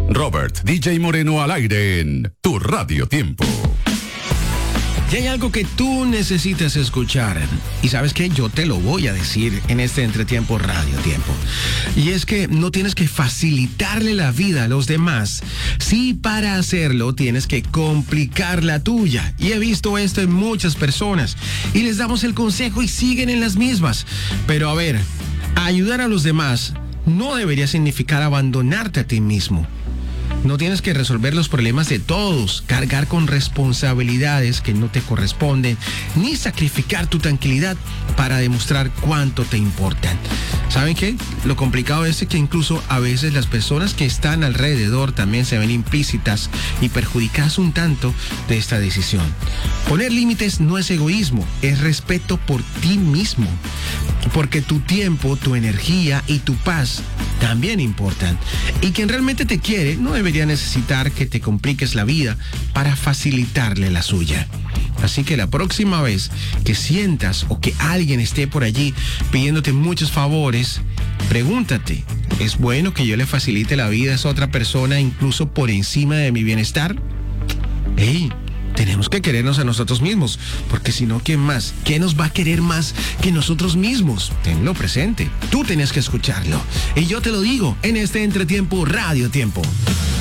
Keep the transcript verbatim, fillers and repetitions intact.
Robert D J Moreno al aire en Tu Radio Tiempo. Y hay algo que tú necesitas escuchar. Y sabes qué, yo te lo voy a decir en este Entretiempo Radio Tiempo. Y es que no tienes que facilitarle la vida a los demás. Sí, para hacerlo tienes que complicar la tuya. Y he visto esto en muchas personas. Y les damos el consejo y siguen en las mismas. Pero a ver, ayudar a los demás no debería significar abandonarte a ti mismo. No tienes que resolver los problemas de todos, cargar con responsabilidades que no te corresponden, ni sacrificar tu tranquilidad para demostrar cuánto te importan. ¿Saben qué? Lo complicado es que incluso a veces las personas que están alrededor también se ven implícitas y perjudicadas un tanto de esta decisión. Poner límites no es egoísmo, es respeto por ti mismo. Porque tu tiempo, tu energía y tu paz también importan. Y quien realmente te quiere no debería necesitar que te compliques la vida para facilitarle la suya. Así que la próxima vez que sientas o que alguien esté por allí pidiéndote muchos favores, pregúntate, ¿es bueno que yo le facilite la vida a esa otra persona incluso por encima de mi bienestar? ¡Ey! Tenemos que querernos a nosotros mismos, porque si no, ¿quién más? ¿Quién nos va a querer más que nosotros mismos? Tenlo presente. Tú tienes que escucharlo. Y yo te lo digo en este Entretiempo Radio Tiempo.